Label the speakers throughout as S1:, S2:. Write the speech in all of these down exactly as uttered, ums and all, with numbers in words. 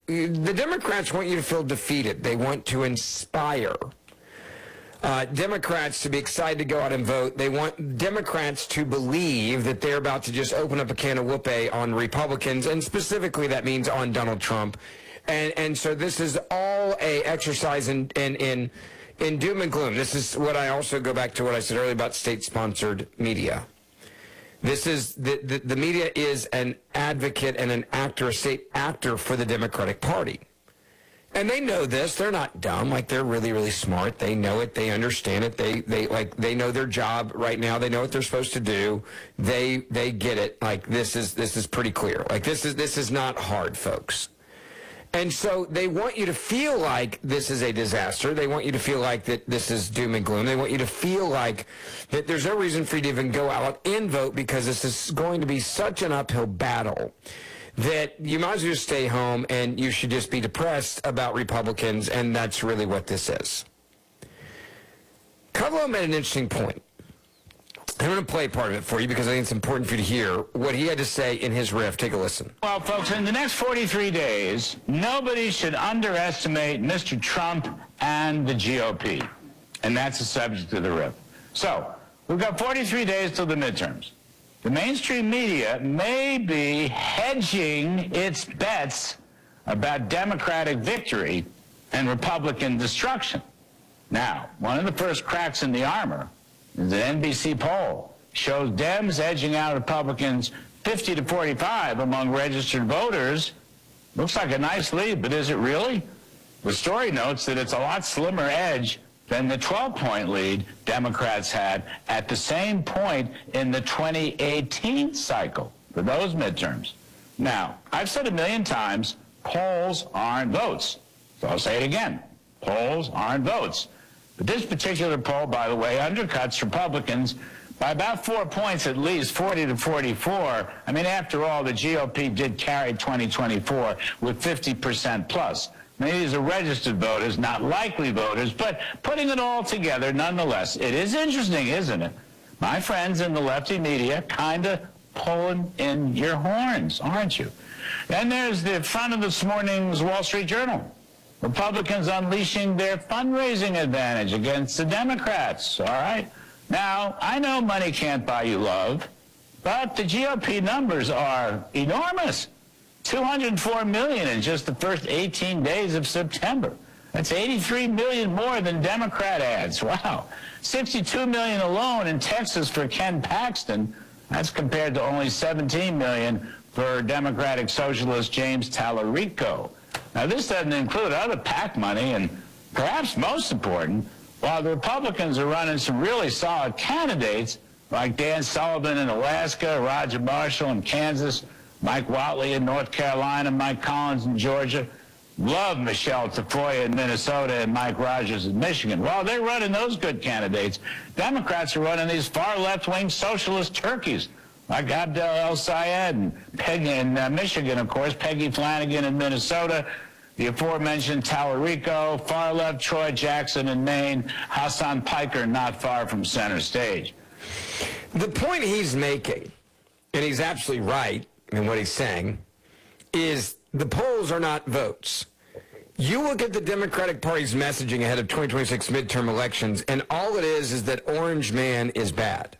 S1: the Democrats want you to feel defeated. They want to inspire uh, Democrats to be excited to go out and vote. They want Democrats to believe that they're about to just open up a can of whoopee on Republicans, and specifically that means on Donald Trump. And and so this is all a exercise in in in, in doom and gloom. This is what I also go back to what I said earlier about state-sponsored media. This is the, the the media is an advocate and an actor, a state actor for the Democratic Party. And they know this. They're not dumb. Like, they're really, really smart. They know it. They understand it. They they like they know their job right now. They know what they're supposed to do. They they get it. Like, this is this is pretty clear. Like, this is this is not hard, folks. And so they want you to feel like this is a disaster. They want you to feel like that this is doom and gloom. They want you to feel like that there's no reason for you to even go out and vote, because this is going to be such an uphill battle that you might as well just stay home and you should just be depressed about Republicans, and that's really what this is. Kudlow made an interesting point. I'm going to play part of it for you because I think it's important for you to hear what he had to say in his riff. Take a listen.
S2: Well, folks, in the next forty-three days, nobody should underestimate Mister Trump and the G O P. And that's the subject of the riff. So, we've got forty-three days till the midterms. The mainstream media may be hedging its bets about Democratic victory and Republican destruction. Now, one of the first cracks in the armor, the N B C poll shows Dems edging out Republicans fifty to forty-five among registered voters. Looks like a nice lead, but is it really? The story notes that it's a lot slimmer edge than the twelve-point lead Democrats had at the same point in the twenty eighteen cycle for those midterms. Now, I've said a million times, polls aren't votes. So I'll say it again. Polls aren't votes. But this particular poll, by the way, undercuts Republicans by about four points at least, forty to forty-four. I mean, after all, the G O P did carry twenty twenty-four with fifty percent plus. I mean, these are registered voters, not likely voters, but putting it all together, nonetheless, it is interesting, isn't it? My friends in the lefty media kind of pulling in your horns, aren't you? Then there's the front of this morning's Wall Street Journal. Republicans unleashing their fundraising advantage against the Democrats, all right? Now, I know money can't buy you love, but the G O P numbers are enormous. two hundred four million in just the first eighteen days of September. That's eighty-three million more than Democrat ads. Wow. sixty-two million alone in Texas for Ken Paxton. That's compared to only seventeen million for Democratic Socialist James Tallarico. Now, this doesn't include other PAC money, and perhaps most important, while the Republicans are running some really solid candidates, like Dan Sullivan in Alaska, Roger Marshall in Kansas, Mike Watley in North Carolina, Mike Collins in Georgia, love Michelle Tafoya in Minnesota, and Mike Rogers in Michigan. While they're running those good candidates, Democrats are running these far left-wing socialist turkeys, like Abdel El-Sayed and Peggy in uh, Michigan, of course, Peggy Flanagan in Minnesota, the aforementioned Tallarico, far left Troy Jackson in Maine, Hassan Piker not far from center stage.
S1: The point he's making, and he's absolutely right in what he's saying, is the polls are not votes. You look at the Democratic Party's messaging ahead of twenty twenty-six midterm elections, and all it is is that Orange Man is bad.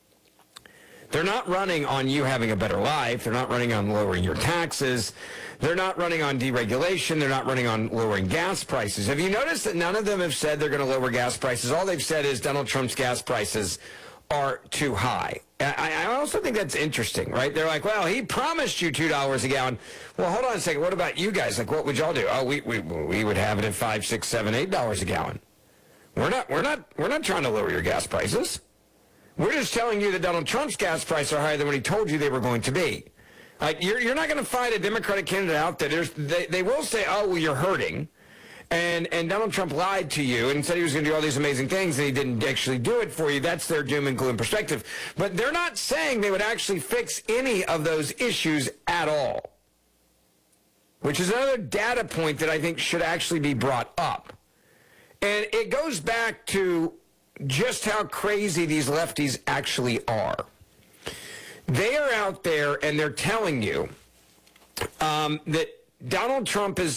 S1: They're not running on you having a better life. They're not running on lowering your taxes. They're not running on deregulation. They're not running on lowering gas prices. Have you noticed that none of them have said they're going to lower gas prices? All they've said is Donald Trump's gas prices are too high. I, I also think that's interesting, right? They're like, well, he promised you two dollars a gallon. Well, hold on a second. What about you guys? Like, what would y'all do? Oh, we we we would have it at five, six, seven, eight dollars a gallon. We're not we're not we're not trying to lower your gas prices. We're just telling you that Donald Trump's gas prices are higher than what he told you they were going to be. Like, you're you're not going to find a Democratic candidate out there. There's, they they will say, oh, well, you're hurting. And and Donald Trump lied to you and said he was going to do all these amazing things, and he didn't actually do it for you. That's their doom and gloom perspective. But they're not saying they would actually fix any of those issues at all, which is another data point that I think should actually be brought up. And it goes back to just how crazy these lefties actually are. They are out there and they're telling you um, that Donald Trump is